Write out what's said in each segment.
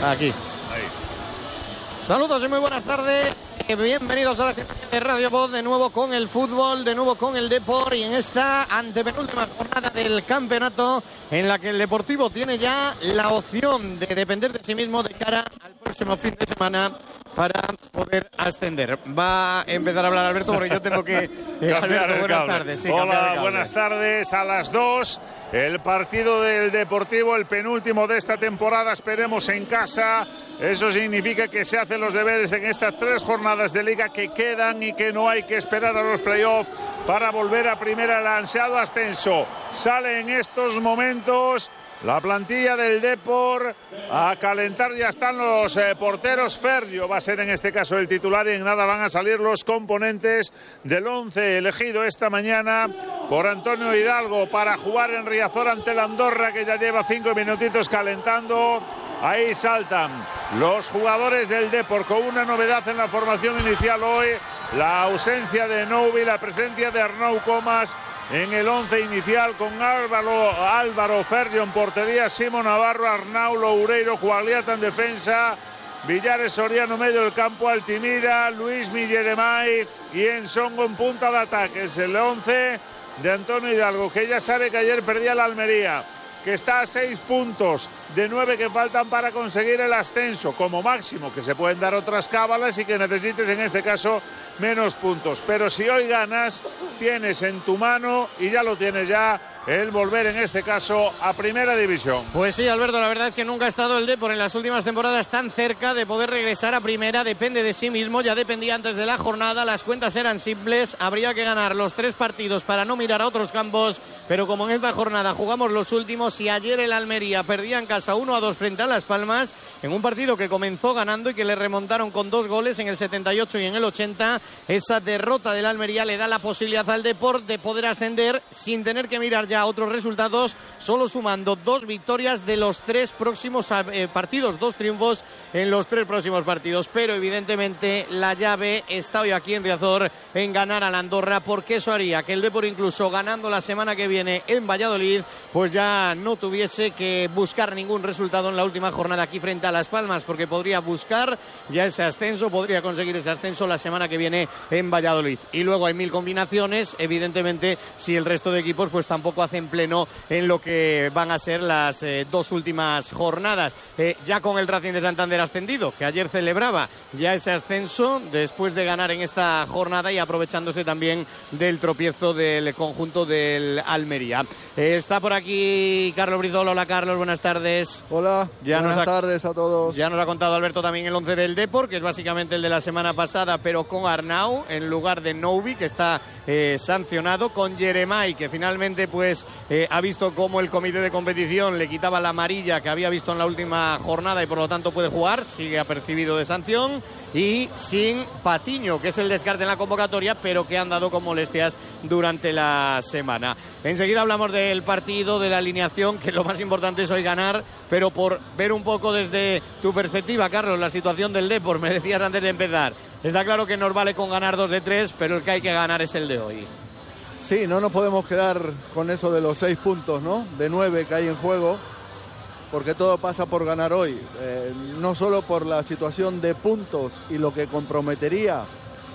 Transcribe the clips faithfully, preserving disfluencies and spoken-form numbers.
Aquí. Ahí. Saludos y muy buenas tardes. Bienvenidos a la de Radio Voz, de nuevo con el fútbol, de nuevo con el Depor y en esta antepenúltima jornada del campeonato en la que el Deportivo tiene ya la opción de depender de sí mismo de cara al próximo fin de semana para poder ascender. Va a empezar a hablar Alberto porque yo tengo que... Eh, Alberto, buenas tardes. Sí, Hola, buenas tardes. A las dos, el partido del Deportivo, el penúltimo de esta temporada, esperemos en casa. Eso significa que se hacen los deberes en estas tres jornadas de liga que quedan y que no hay que esperar a los playoffs para volver a primera. El ansiado ascenso sale en estos momentos. La plantilla del Depor a calentar, ya están los eh, porteros. Fergio va a ser en este caso el titular y en nada van a salir los componentes del once elegido esta mañana por Antonio Hidalgo para jugar en Riazor ante la Andorra, que ya lleva cinco minutitos calentando. Ahí saltan los jugadores del Depor con una novedad en la formación inicial hoy: la ausencia de Noubi, la presencia de Arnau Comas en el once inicial, con Álvaro, Álvaro Fergio en portería, Simón Navarro, Arnau Loureiro, Juagliata en defensa, Villares Soriano medio del campo, Altimira, Luis Milleremay y Ensongo en punta de ataque. Es el once de Antonio Hidalgo, que ya sabe que ayer perdía la Almería, que está a seis puntos de nueve que faltan para conseguir el ascenso, como máximo, que se pueden dar otras cábalas y que necesites en este caso menos puntos. Pero si hoy ganas, tienes en tu mano, y ya lo tienes ya, el volver en este caso a primera división. Pues sí, Alberto, la verdad es que nunca ha estado el Depor en las últimas temporadas tan cerca de poder regresar a primera. Depende de sí mismo, ya dependía antes de la jornada, las cuentas eran simples, habría que ganar los tres partidos para no mirar a otros campos, pero como en esta jornada jugamos los últimos y ayer el Almería perdía en casa uno a dos frente a Las Palmas, en un partido que comenzó ganando y que le remontaron con dos goles en el setenta y ocho y en el ochenta, esa derrota del Almería le da la posibilidad al Depor de poder ascender sin tener que mirar ya otros resultados, solo sumando dos victorias de los tres próximos eh, partidos, dos triunfos en los tres próximos partidos, pero evidentemente la llave está hoy aquí en Riazor en ganar a la Andorra, porque eso haría que el Depor, incluso ganando la semana que viene en Valladolid, pues ya no tuviese que buscar ningún resultado en la última jornada aquí frente a Las Palmas, porque podría buscar ya ese ascenso, podría conseguir ese ascenso la semana que viene en Valladolid. Y luego hay mil combinaciones, evidentemente, si el resto de equipos pues tampoco hacen pleno en lo que van a ser las eh, dos últimas jornadas. Eh, ya con el Racing de Santander ascendido, que ayer celebraba ya ese ascenso después de ganar en esta jornada y aprovechándose también del tropiezo del conjunto del Almería. Eh, está por aquí Carlos Brizola. Hola Carlos, buenas tardes. Hola, ya buenas nos ha, tardes a todos. Ya nos ha contado Alberto también el once del Depor, que es básicamente el de la semana pasada, pero con Arnau en lugar de Noubi, que está eh, sancionado, con Jeremai, que finalmente pues eh, ha visto cómo el comité de competición le quitaba la amarilla que había visto en la última jornada y por lo tanto puede jugar, sigue apercibido de sanción, y sin Patiño, que es el descarte en la convocatoria, pero que han dado con molestias durante la semana. Enseguida hablamos del partido, de la alineación, que lo más importante es hoy ganar, pero por ver un poco desde tu perspectiva, Carlos, la situación del Depor, me decías antes de empezar, está claro que nos vale con ganar dos de tres, pero el que hay que ganar es el de hoy. Sí, no nos podemos quedar con eso de los seis puntos, ¿no? De nueve que hay en juego, porque todo pasa por ganar hoy. Eh, no solo por la situación de puntos y lo que comprometería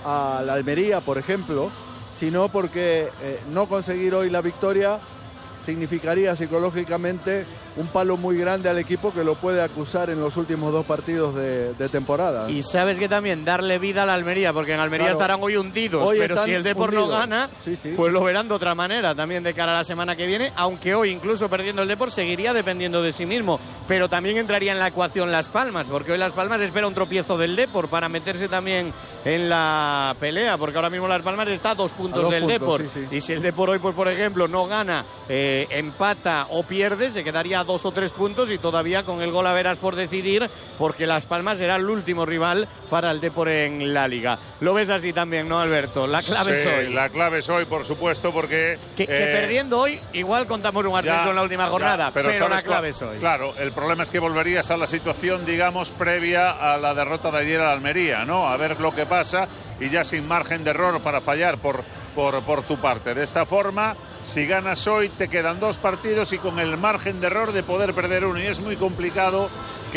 a la Almería, por ejemplo, sino porque eh, no conseguir hoy la victoria significaría psicológicamente un palo muy grande al equipo, que lo puede acusar en los últimos dos partidos de, de temporada. Y sabes que también darle vida a la Almería, porque en Almería claro, estarán hoy hundidos, hoy pero si el Depor hundidos. no gana, sí, sí. pues lo verán de otra manera también de cara a la semana que viene, aunque hoy incluso perdiendo el Depor seguiría dependiendo de sí mismo, pero también entraría en la ecuación Las Palmas, porque hoy Las Palmas espera un tropiezo del Depor para meterse también en la pelea, porque ahora mismo Las Palmas está a dos puntos a dos del puntos, Depor, sí, sí. y si el Depor hoy, pues por ejemplo, no gana, eh, empata o pierde, se quedaría a dos o tres puntos y todavía con el gol a veras por decidir, porque Las Palmas será el último rival para el Depor en la Liga. Lo ves así también, ¿no, Alberto? La clave sí, es hoy. La clave es hoy, por supuesto, porque... Que, eh, que perdiendo hoy, igual contamos un ascenso ya, en la última jornada, ya, pero, pero la clave es hoy. Claro, el problema es que volverías a la situación, digamos, previa a la derrota de ayer a Almería, ¿no? A ver lo que pasa, y ya sin margen de error para fallar por, por, por tu parte. De esta forma, si ganas hoy, te quedan dos partidos y con el margen de error de poder perder uno, y es muy complicado que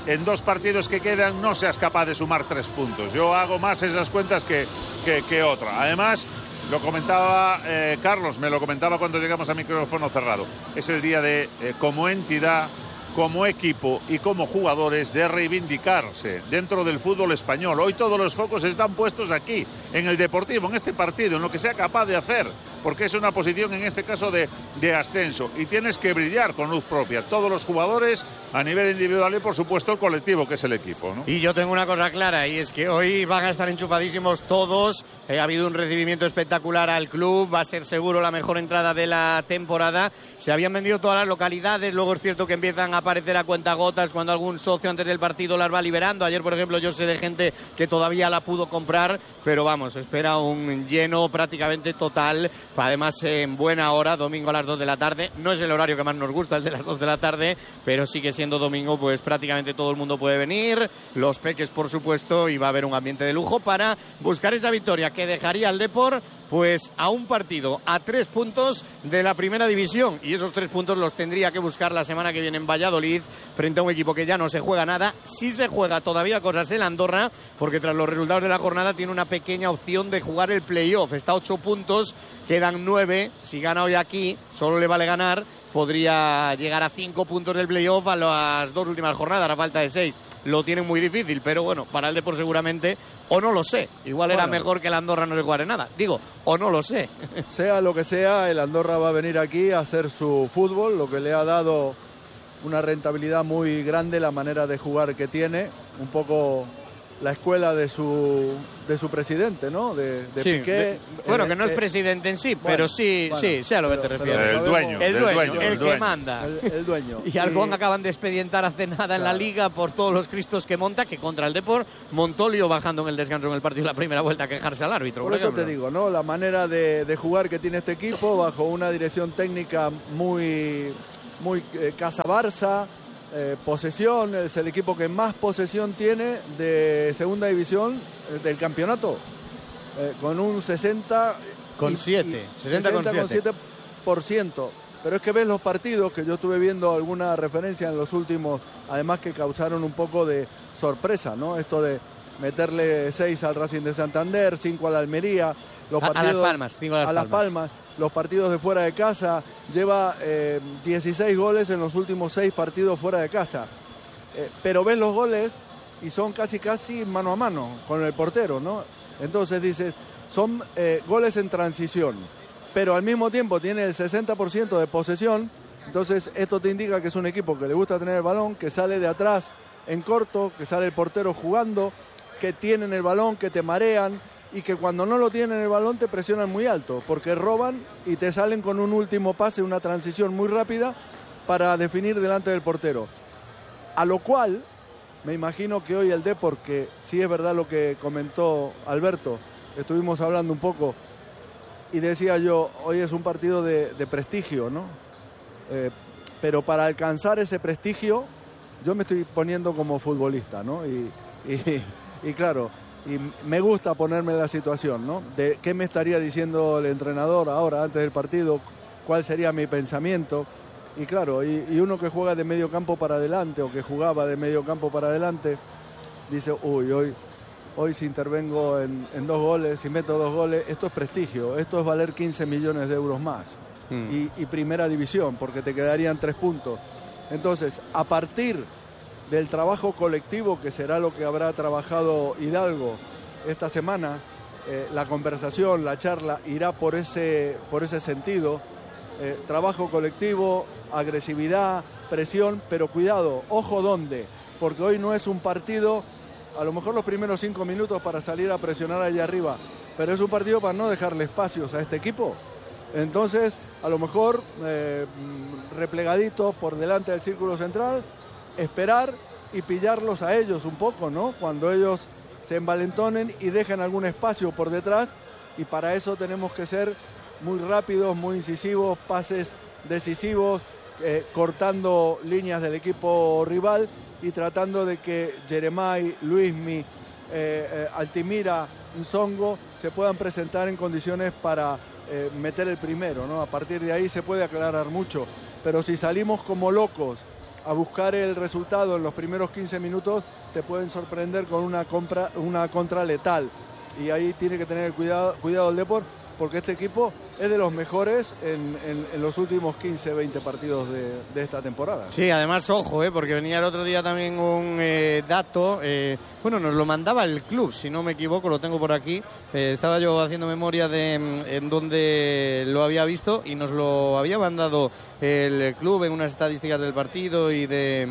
en dos partidos que quedan no seas capaz de sumar tres puntos. Yo hago más esas cuentas que, que, que otra. Además, lo comentaba eh, Carlos, me lo comentaba cuando llegamos a micrófono cerrado. Es el día de, eh, como entidad, como equipo y como jugadores, de reivindicarse dentro del fútbol español. Hoy todos los focos están puestos aquí, en el Deportivo, en este partido, en lo que sea capaz de hacer, porque es una posición en este caso de, de ascenso y tienes que brillar con luz propia, todos los jugadores a nivel individual y por supuesto el colectivo que es el equipo, ¿no? Y yo tengo una cosa clara y es que hoy van a estar enchufadísimos todos. Eh, ha habido un recibimiento espectacular al club, va a ser seguro la mejor entrada de la temporada. Se habían vendido todas las localidades, luego es cierto que empiezan a aparecer a cuentagotas cuando algún socio antes del partido las va liberando. Ayer, por ejemplo, yo sé de gente que todavía la pudo comprar, pero vamos, espera un lleno prácticamente total, además en buena hora, domingo a las dos de la tarde. No es el horario que más nos gusta, el de las dos de la tarde, pero sigue siendo domingo, pues prácticamente todo el mundo puede venir, los peques por supuesto, y va a haber un ambiente de lujo para buscar esa victoria que dejaría al Depor pues a un partido, a tres puntos de la primera división, y esos tres puntos los tendría que buscar la semana que viene en Valladolid frente a un equipo que ya no se juega nada. Sí se juega todavía cosas en Andorra, porque tras los resultados de la jornada tiene una pequeña opción de jugar el playoff. Está a ocho puntos, quedan nueve, si gana hoy aquí solo le vale ganar, podría llegar a cinco puntos del playoff a las dos últimas jornadas, a falta de seis. Lo tienen muy difícil, pero bueno, para el Depor seguramente, o no lo sé, igual bueno, era mejor que el Andorra no le jugara nada, digo, o no lo sé. Sea lo que sea, el Andorra va a venir aquí a hacer su fútbol, lo que le ha dado una rentabilidad muy grande, la manera de jugar que tiene, un poco la escuela de su de su presidente, ¿no? De, de sí, Piqué. De, bueno, eh, que no eh, es presidente en sí, bueno, pero sí, bueno, sí, sé a lo pero, que te refieres. El dueño, el dueño, dueño, el, el que dueño. manda. El, el dueño. Y Alcón y... acaban de expedientar hace nada claro. en la Liga por todos los cristos que monta, que contra el Depor montó lío bajando en el descanso en el partido de la primera vuelta a quejarse al árbitro. Por, por eso te digo, ¿no? La manera de, de jugar que tiene este equipo bajo una dirección técnica muy, muy eh, Casa Barça. Eh, posesión, es el equipo que más posesión tiene de segunda división eh, del campeonato, eh, con un sesenta con siete sesenta con siete por ciento. Pero es que ves los partidos, que yo estuve viendo alguna referencia en los últimos, además que causaron un poco de sorpresa, ¿no? Esto de meterle seis al Racing de Santander, cinco a la Almería, los a, partidos, a Las Palmas, cinco a Las a Las Palmas. Palmas. Los partidos de fuera de casa, lleva eh, dieciséis goles en los últimos seis partidos fuera de casa. Eh, pero ves los goles y son casi casi mano a mano con el portero, ¿no? Entonces dices, son eh, goles en transición, pero al mismo tiempo tiene el sesenta por ciento de posesión. Entonces esto te indica que es un equipo que le gusta tener el balón, que sale de atrás en corto, que sale el portero jugando, que tienen el balón, que te marean, y que cuando no lo tienen el balón te presionan muy alto, porque roban y te salen con un último pase, una transición muy rápida para definir delante del portero. A lo cual, me imagino que hoy el Depor, que sí es verdad lo que comentó Alberto, estuvimos hablando un poco, y decía yo, hoy es un partido de, de prestigio, ¿no? Eh, pero para alcanzar ese prestigio, yo me estoy poniendo como futbolista, ¿no? Y, y, y claro... Y me gusta ponerme en la situación, ¿no? De qué me estaría diciendo el entrenador ahora, antes del partido, cuál sería mi pensamiento. Y claro, y, y uno que juega de medio campo para adelante, o que jugaba de medio campo para adelante, dice, uy, hoy, hoy si intervengo en, en dos goles, si meto dos goles, esto es prestigio, esto es valer quince millones de euros más. Mm. Y, y primera división, porque te quedarían tres puntos. Entonces, a partir del trabajo colectivo, que será lo que habrá trabajado Hidalgo esta semana, eh, la conversación, la charla irá por ese, por ese sentido, eh, trabajo colectivo, agresividad, presión, pero cuidado, ojo dónde, porque hoy no es un partido, a lo mejor los primeros cinco minutos para salir a presionar allá arriba, pero es un partido para no dejarle espacios a este equipo. Entonces, a lo mejor eh, replegaditos por delante del círculo central, esperar y pillarlos a ellos un poco, ¿no? Cuando ellos se envalentonen y dejen algún espacio por detrás, y para eso tenemos que ser muy rápidos, muy incisivos, pases decisivos, eh, cortando líneas del equipo rival y tratando de que Jeremai, Luismi, eh, eh, Altimira, Nsongo se puedan presentar en condiciones para eh, meter el primero, ¿no? A partir de ahí se puede aclarar mucho, pero si salimos como locos a buscar el resultado en los primeros quince minutos, te pueden sorprender con una, compra, una contra letal. Y ahí tiene que tener cuidado, cuidado el Depor, porque este equipo es de los mejores en, en, en los últimos quince, veinte partidos de, de esta temporada. Sí, además, ojo, eh, porque venía el otro día también un eh, dato, eh, bueno, nos lo mandaba el club, si no me equivoco, lo tengo por aquí, eh, estaba yo haciendo memoria de en dónde lo había visto y nos lo había mandado el club en unas estadísticas del partido y de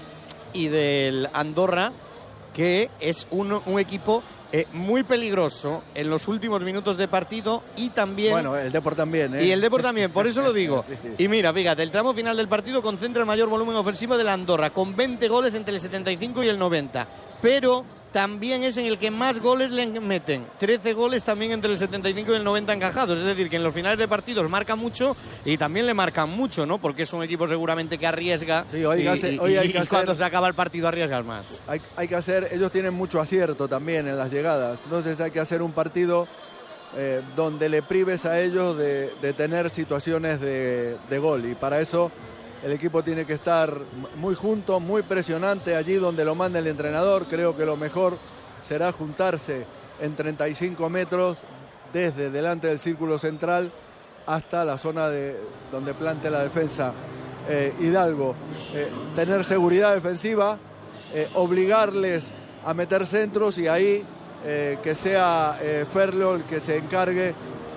y del Andorra, que es un, un equipo Eh, muy peligroso en los últimos minutos de partido y también... Bueno, el Depor también, ¿eh? Y el Depor también, por eso lo digo. Y mira, fíjate, el tramo final del partido concentra el mayor volumen ofensivo de la Andorra, con veinte goles entre el setenta y cinco y el noventa. Pero también es en el que más goles le meten. trece goles también entre el setenta y cinco y el noventa encajados. Es decir, que en los finales de partidos marca mucho y también le marcan mucho, ¿no? Porque es un equipo seguramente que arriesga. Sí, hoy y, hace, y, hoy hay y que hacer, cuando se acaba el partido arriesgas más. Hay, hay que hacer, ellos tienen mucho acierto también en las llegadas. Entonces hay que hacer un partido eh, donde le prives a ellos de, de tener situaciones de, de gol. Y para eso el equipo tiene que estar muy junto, muy presionante allí donde lo manda el entrenador. Creo que lo mejor será juntarse en treinta y cinco metros desde delante del círculo central hasta la zona de donde plante la defensa eh, Hidalgo. Eh, tener seguridad defensiva, eh, obligarles a meter centros y ahí eh, que sea eh, Ferlo el que se encargue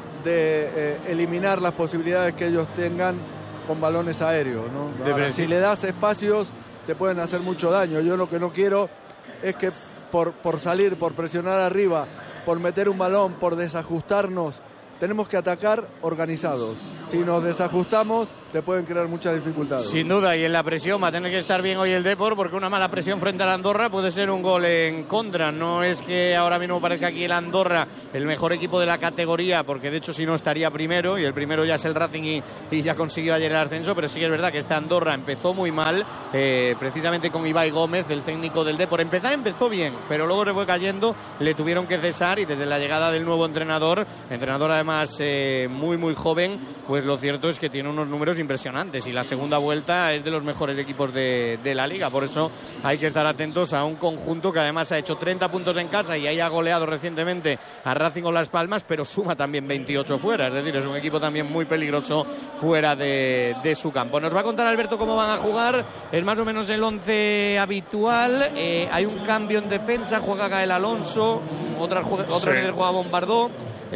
de eh, eliminar las posibilidades que ellos tengan con balones aéreos, ¿no? Ahora, si le das espacios te pueden hacer mucho daño. Yo lo que no quiero es que por, por salir, por presionar arriba, por meter un balón, por desajustarnos, tenemos que atacar organizados. Si nos desajustamos, te pueden crear muchas dificultades. Sin duda, y en la presión va a tener que estar bien hoy el Depor, porque una mala presión frente al Andorra puede ser un gol en contra. No es que ahora mismo parezca aquí el Andorra el mejor equipo de la categoría, porque de hecho si no estaría primero, y el primero ya es el Racing y, y ya consiguió ayer el ascenso, pero sí que es verdad que esta Andorra empezó muy mal, eh, precisamente con Ibai Gómez, el técnico del Depor. Empezar empezó bien, pero luego se fue cayendo, le tuvieron que cesar y desde la llegada del nuevo entrenador, entrenador además eh, muy muy joven, pues lo cierto es que tiene unos números impresionantes y la segunda vuelta es de los mejores equipos de, de la liga. Por eso hay que estar atentos a un conjunto que además ha hecho treinta puntos en casa y haya goleado recientemente a Racing o Las Palmas, pero suma también veintiocho fuera. Es decir, es un equipo también muy peligroso fuera de, de su campo. Nos va a contar Alberto cómo van a jugar. Es más o menos el once habitual. Eh, hay un cambio en defensa, juega Gael Alonso, otra, otra vez sí. juega Bombardó.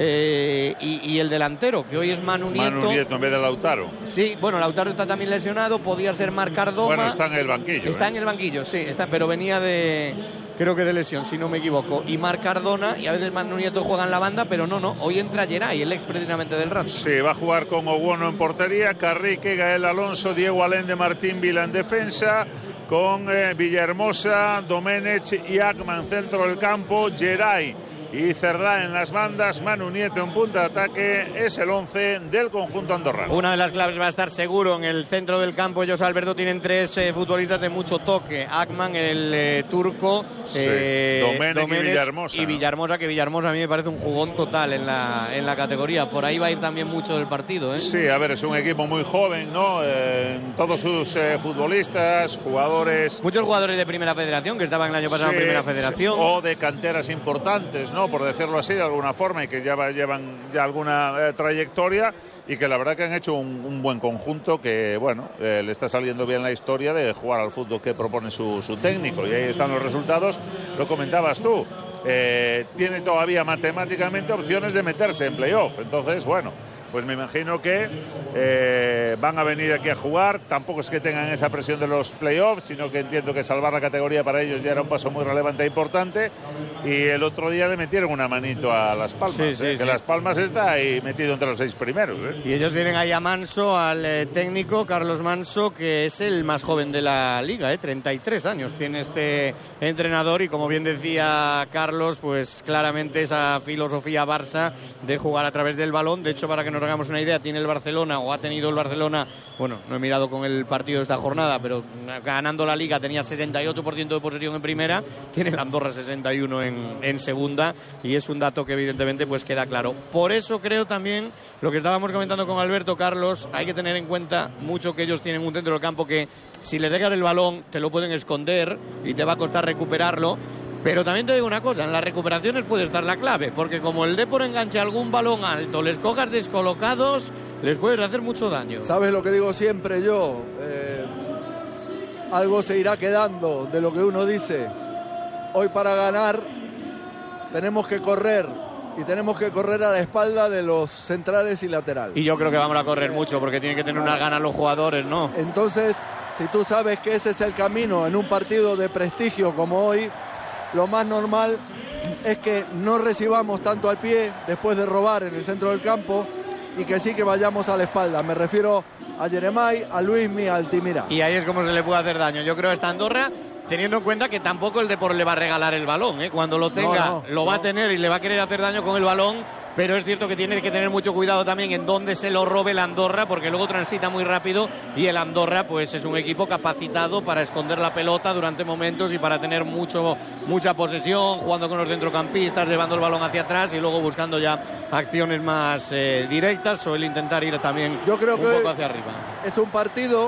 Eh, y, y el delantero, que hoy es Manu Nieto. Manu Nieto en vez de Lautaro. Sí, bueno, Lautaro está también lesionado, podía ser Marc Cardona. Bueno, está en el banquillo. Está ¿eh? en el banquillo, sí, está, pero venía de, creo que de lesión, si no me equivoco. Y Marc Cardona, y a veces Manu Nieto juega en la banda, pero no, no, hoy entra Geray, el ex precisamente del Racing. Sí, va a jugar con Oguono en portería, Carrique, Gael Alonso, Diego Allende, Martín Vila en defensa, con eh, Villahermosa, Domenech y Akman centro del campo, Geray y Cerdá en las bandas, Manu Nieto en punta de ataque. Es el once del conjunto andorrano. Una de las claves va a estar seguro en el centro del campo. Ellos, Alberto, tienen tres eh, futbolistas de mucho toque. Akman, el eh, turco, sí. eh, Domenech, Domenech y Villahermosa. Y Villahermosa, que Villahermosa a mí me parece un jugón total en la, en la categoría. Por ahí va a ir también mucho del partido, ¿eh? Sí, a ver, es un equipo muy joven, ¿no? Eh, todos sus eh, futbolistas, jugadores... Muchos jugadores de Primera Federación, que estaban el año pasado sí, en Primera Federación. O de canteras importantes, ¿no? Por decirlo así, de alguna forma, y que ya llevan ya alguna eh, trayectoria, y que la verdad que han hecho un, un buen conjunto que, bueno, eh, le está saliendo bien la historia de jugar al fútbol que propone su, su técnico, y ahí están los resultados. Lo comentabas tú, eh, tiene todavía matemáticamente opciones de meterse en playoff, entonces, bueno, pues me imagino que eh, van a venir aquí a jugar. Tampoco es que tengan esa presión de los playoffs, sino que entiendo que salvar la categoría para ellos ya era un paso muy relevante e importante. Y el otro día le metieron una manito a Las Palmas, sí, sí, eh, que sí. Las Palmas está ahí metido entre los seis primeros. ¿eh? Y ellos tienen ahí a Manso, al eh, técnico Carlos Manso, que es el más joven de la liga, ¿eh? treinta y tres años tiene este entrenador, y como bien decía Carlos, pues claramente esa filosofía Barça de jugar a través del balón. De hecho, para que nos nos hagamos una idea, tiene el Barcelona o ha tenido el Barcelona, bueno, no he mirado con el partido de esta jornada, pero ganando la Liga tenía sesenta y ocho por ciento de posesión en primera, tiene el Andorra sesenta y uno en, en segunda, y es un dato que evidentemente pues queda claro. Por eso creo también, lo que estábamos comentando con Alberto, Carlos, hay que tener en cuenta mucho que ellos tienen un centro del campo que si les dejan el balón te lo pueden esconder y te va a costar recuperarlo. Pero también te digo una cosa, en las recuperaciones puede estar la clave, porque como el Depor enganche algún balón alto, les cojas descolocados, les puedes hacer mucho daño. ¿Sabes lo que digo siempre yo? Eh, algo se irá quedando de lo que uno dice. Hoy para ganar tenemos que correr, y tenemos que correr a la espalda de los centrales y laterales. Y yo creo que vamos a correr mucho, porque tienen que tener unas ganas los jugadores, ¿no? Entonces, si tú sabes que ese es el camino en un partido de prestigio como hoy, lo más normal es que no recibamos tanto al pie después de robar en el centro del campo y que sí que vayamos a la espalda. Me refiero a Yeremay, a Luismi, a Altimira. Y ahí es como se le puede hacer daño. Yo creo a esta Andorra, teniendo en cuenta que tampoco el Depor le va a regalar el balón, ¿eh? Cuando lo tenga, no, no, lo va no. a tener y le va a querer hacer daño con el balón. Pero es cierto que tiene que tener mucho cuidado también en dónde se lo robe el Andorra, porque luego transita muy rápido y el Andorra pues es un equipo capacitado para esconder la pelota durante momentos y para tener mucho mucha posesión, jugando con los centrocampistas, llevando el balón hacia atrás y luego buscando ya acciones más eh, directas o el intentar ir también Yo creo un que poco hacia arriba. Es un partido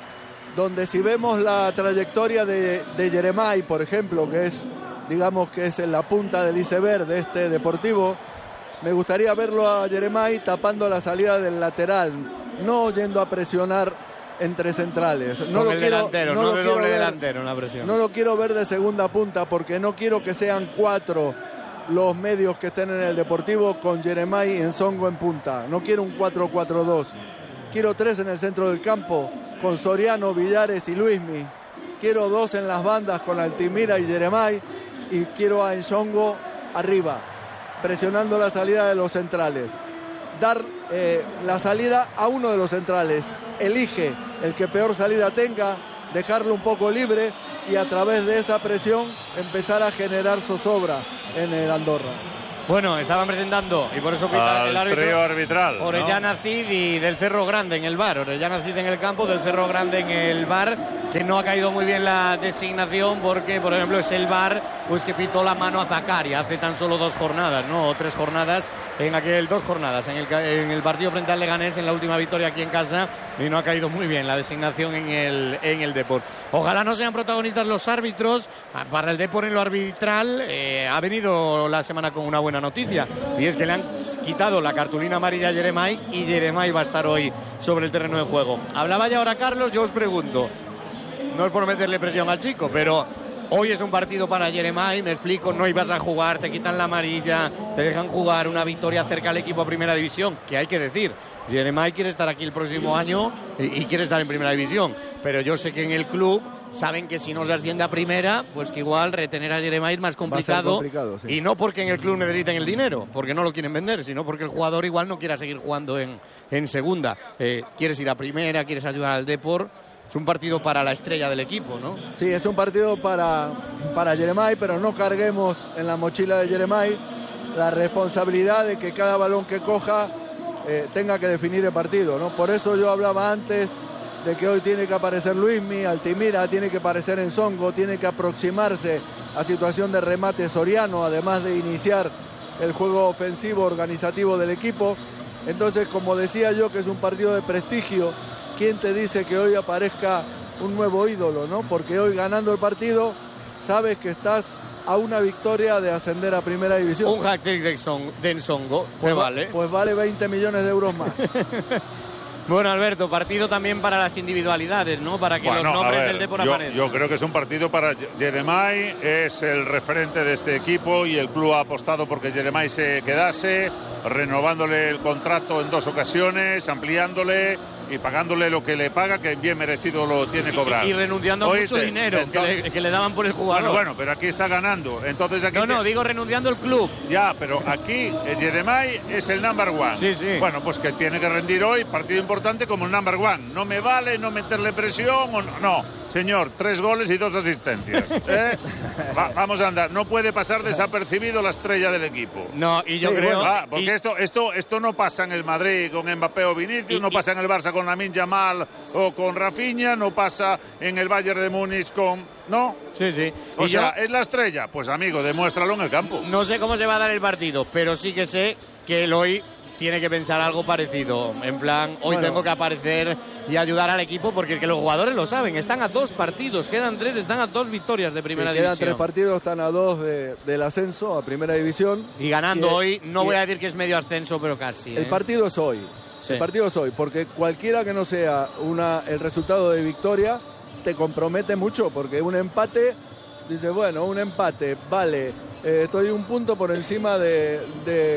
donde si vemos la trayectoria de, de Yeremay, por ejemplo, que es, digamos que es en la punta del iceberg de este Deportivo, me gustaría verlo a Yeremay tapando la salida del lateral, no yendo a presionar entre centrales. No Con lo el quiero, delantero, no no lo de quiero doble ver, delantero en la presión. No lo quiero ver de segunda punta porque no quiero que sean cuatro los medios que estén en el Deportivo con Yeremay y Nsongo en punta. No quiero un cuatro cuatro dos. Quiero tres en el centro del campo con Soriano, Villares y Luismi. Quiero dos en las bandas con Altimira y Yeremay y quiero a Nsongo arriba, presionando la salida de los centrales. Dar eh, la salida a uno de los centrales. Elige el que peor salida tenga, dejarlo un poco libre y a través de esa presión empezar a generar zozobra en el Andorra. Bueno, estaban presentando y por eso pita el árbitro. Trío arbitral, ¿no? Orellana Cid y del Cerro Grande en el bar. Orellana Cid en el campo, del Cerro Grande en el bar, que no ha caído muy bien la designación porque, por ejemplo, es el bar pues que pitó la mano a Zakaria hace tan solo dos jornadas, ¿no? O tres jornadas, en aquel dos jornadas, en el, en el partido frente al Leganés, en la última victoria aquí en casa, y no ha caído muy bien la designación en el, en el Depor. Ojalá no sean protagonistas los árbitros. Para el Depor en lo arbitral eh, ha venido la semana con una buena noticia, y es que le han quitado la cartulina amarilla a Yeremay y Yeremay va a estar hoy sobre el terreno de juego. Hablaba ya ahora Carlos, yo os pregunto, no es por meterle presión al chico, pero hoy es un partido para Yeremay, me explico, no ibas a jugar, te quitan la amarilla, te dejan jugar una victoria cerca al equipo a Primera División, que hay que decir, Yeremay quiere estar aquí el próximo año y, y quiere estar en Primera División, pero yo sé que en el club saben que si no se asciende a Primera, pues que igual retener a Yeremay es más complicado, complicado sí. Y no porque en el club necesiten el dinero, porque no lo quieren vender, sino porque el jugador igual no quiera seguir jugando en, en Segunda. Eh, quieres ir a Primera, quieres ayudar al Depor. Es un partido para la estrella del equipo, ¿no? Sí, es un partido para, para Yeremay, pero no carguemos en la mochila de Yeremay la responsabilidad de que cada balón que coja eh, tenga que definir el partido, ¿no? Por eso yo hablaba antes de que hoy tiene que aparecer Luismi, Altimira, tiene que aparecer Nsongo, tiene que aproximarse a situación de remate Soriano, además de iniciar el juego ofensivo organizativo del equipo. Entonces, como decía yo, que es un partido de prestigio, ¿quién te dice que hoy aparezca un nuevo ídolo, no? Porque hoy ganando el partido sabes que estás a una victoria de ascender a Primera División. Un hat-trick de Nsongo, pues vale. Pues vale veinte millones de euros más. Bueno, Alberto, partido también para las individualidades, ¿no? Para que bueno, los nombres ver, del Depor yo, aparezcan. yo creo que es un partido para Yeremay, es el referente de este equipo y el club ha apostado porque Yeremay se quedase, renovándole el contrato en dos ocasiones, ampliándole y pagándole lo que le paga, que bien merecido lo tiene cobrar. Y, y renunciando a mucho dinero entonces, que, le, que le daban por el jugador. Bueno, bueno, pero aquí está ganando. Entonces aquí no, no, te... digo renunciando el club. Ya, pero aquí eh, Yeremay es el number one. Sí, sí. Bueno, pues que tiene que rendir hoy, partido importante como el number one. No me vale no meterle presión o no. no. señor, tres goles y dos asistencias. ¿eh? Va, vamos a andar. No puede pasar desapercibido la estrella del equipo. No, y yo sí, creo... bueno, ah, porque y... esto, esto, esto no pasa en el Madrid con Mbappé o Vinicius, y, no y... pasa en el Barça con Lamine Yamal o con Rafinha, no pasa en el Bayern de Múnich con... ¿No? Sí, sí. O y sea, yo... ¿es la estrella? Pues amigo, demuéstralo en el campo. No sé cómo se va a dar el partido, pero sí que sé que él hoy tiene que pensar algo parecido. En plan, hoy bueno. tengo que aparecer y ayudar al equipo porque que los jugadores lo saben. Están a dos partidos, quedan tres, están a dos victorias de primera sí, quedan división. tres partidos, están a dos de, del ascenso a primera división. Y ganando y, hoy, no y, voy a decir que es medio ascenso, pero casi. El ¿eh? partido es hoy. Sí. El partido es hoy, porque cualquiera que no sea una, el resultado de victoria te compromete mucho, porque un empate, dice, bueno, un empate, vale, eh, estoy un punto por encima de... de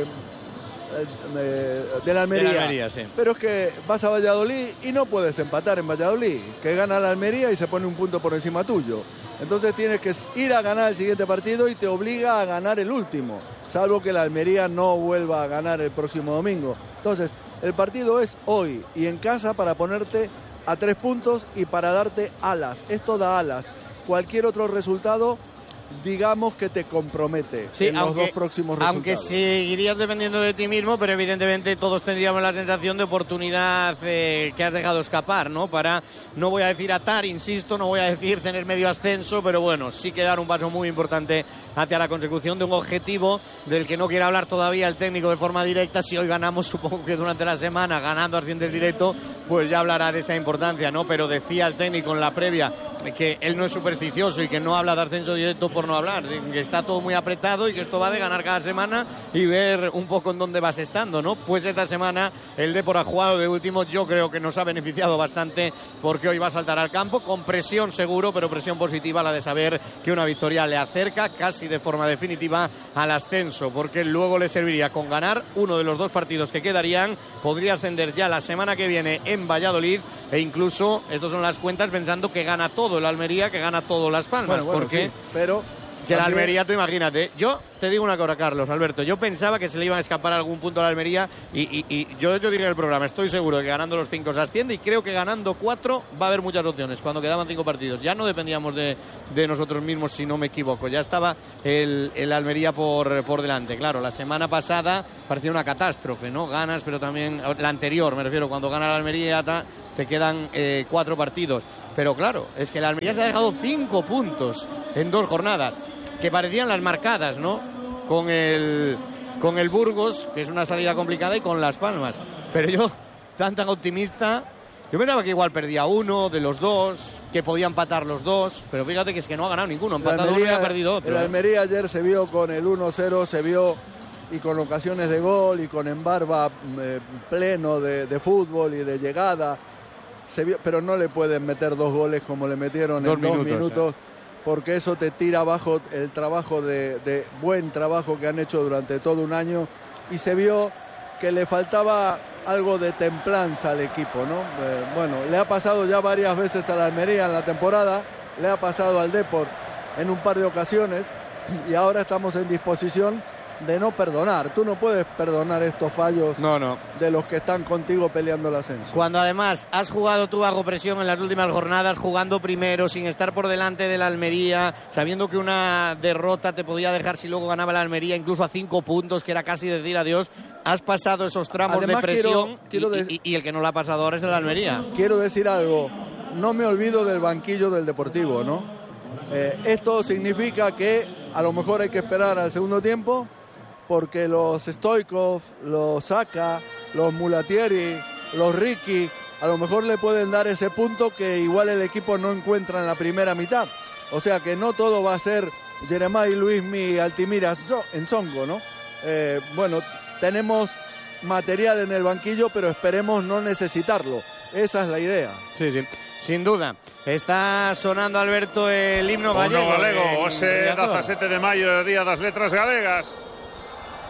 De, de la Almería, de la Almería sí. Pero es que vas a Valladolid y no puedes empatar en Valladolid, que gana la Almería y se pone un punto por encima tuyo. Entonces tienes que ir a ganar el siguiente partido y te obliga a ganar el último, salvo que la Almería no vuelva a ganar el próximo domingo. Entonces el partido es hoy y en casa para ponerte a tres puntos y para darte alas. Esto da alas. Cualquier otro resultado, digamos que te compromete sí, en aunque, los dos próximos resultados. Aunque seguirías dependiendo de ti mismo, pero evidentemente todos tendríamos la sensación de oportunidad eh, que has dejado escapar, ¿no? Para, no voy a decir atar, insisto, no voy a decir tener medio ascenso, pero bueno, sí que dar un paso muy importante hacia la consecución de un objetivo del que no quiere hablar todavía el técnico de forma directa. Si hoy ganamos, supongo que durante la semana, ganando asciende directo, pues ya hablará de esa importancia, ¿no? Pero decía el técnico en la previa que él no es supersticioso y que no habla de ascenso directo por no hablar, que está todo muy apretado y que esto va de ganar cada semana y ver un poco en dónde vas estando, ¿no? Pues esta semana el Depor ha jugado de último, yo creo que nos ha beneficiado bastante porque hoy va a saltar al campo con presión seguro, pero presión positiva, la de saber que una victoria le acerca casi de forma definitiva al ascenso, porque luego le serviría con ganar uno de los dos partidos que quedarían, podría ascender ya la semana que viene en Valladolid e incluso, estas son las cuentas, pensando que gana todo el Almería, que gana todo Las Palmas, bueno, bueno, porque sí, pero que la también... Almería, tú imagínate, yo te digo una cosa, Carlos, Alberto, yo pensaba que se le iban a escapar algún punto a la Almería y, y, y yo, yo diría en el programa, estoy seguro de que ganando los cinco se asciende y creo que ganando cuatro va a haber muchas opciones cuando quedaban cinco partidos. Ya no dependíamos de, de nosotros mismos, si no me equivoco, ya estaba el, el Almería por, por delante. Claro, la semana pasada parecía una catástrofe, ¿no? Ganas, pero también la anterior, me refiero, cuando gana la Almería ta, te quedan eh, cuatro partidos. Pero claro, es que la Almería se ha dejado cinco puntos en dos jornadas, que parecían las marcadas, ¿no? Con el, con el Burgos, que es una salida complicada, y con Las Palmas. Pero yo, tan tan optimista, yo pensaba que igual perdía uno de los dos, que podía empatar los dos, pero fíjate que es que no ha ganado ninguno, ha empatado Almería, uno y ha perdido otro. El ¿eh? Almería ayer se vio con el uno cero, se vio y con ocasiones de gol y con embarba eh, pleno de, de fútbol y de llegada, se vio, pero no le pueden meter dos goles como le metieron dos en minutos, dos minutos. Eh. Porque eso te tira abajo el trabajo de, de buen trabajo que han hecho durante todo un año y se vio que le faltaba algo de templanza al equipo, ¿no? Eh, bueno, le ha pasado ya varias veces a la Almería en la temporada, le ha pasado al Depor en un par de ocasiones y ahora estamos en disposición de no perdonar. Tú no puedes perdonar estos fallos no, no. de los que están contigo peleando el ascenso. Cuando además has jugado tú bajo presión en las últimas jornadas, jugando primero, sin estar por delante de la Almería, sabiendo que una derrota te podía dejar si luego ganaba la Almería incluso a cinco puntos, que era casi decir adiós, has pasado esos tramos además, de presión quiero, quiero y, y, y el que no la ha pasado ahora es el Almería. Quiero decir algo, no me olvido del banquillo del Deportivo, ¿no? Eh, esto significa que a lo mejor hay que esperar al segundo tiempo, porque los Stoichkov, los Saka, los Mulatieri, los Ricky, a lo mejor le pueden dar ese punto que igual el equipo no encuentra en la primera mitad. O sea que no todo va a ser Jeremai, Luismi, Altimira, Ensongo, ¿no? Eh, bueno, tenemos material en el banquillo, pero esperemos no necesitarlo. Esa es la idea. Sí, sí. Sin duda. Está sonando, Alberto, el himno gallego. O himno galego, hoxe dezasete de maio, Día das Letras Galegas.